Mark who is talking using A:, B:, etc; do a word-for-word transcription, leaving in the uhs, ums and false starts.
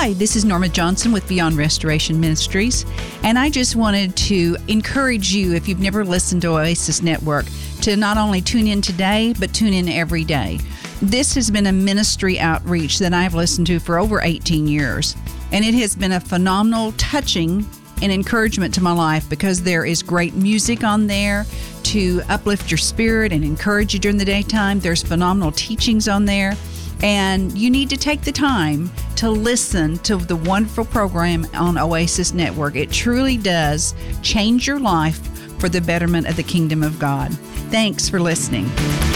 A: Hi, this is Norma Johnson with Beyond Restoration Ministries, and I just wanted to encourage you, if you've never listened to Oasis Network, to not only tune in today, but tune in every day. This has been a ministry outreach that I've listened to for over eighteen years, and it has been a phenomenal, touching, and encouragement to my life because there is great music on there to uplift your spirit and encourage you during the daytime. There's phenomenal teachings on there. And you need to take the time to listen to the wonderful program on Oasis Network. It truly does change your life for the betterment of the kingdom of God. Thanks for listening.